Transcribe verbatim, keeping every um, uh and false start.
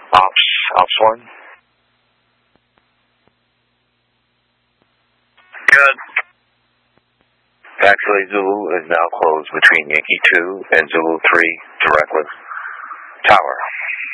Ops, Ops one. Good. Actually, Zulu is now closed between Yankee two and Zulu three, direct with tower.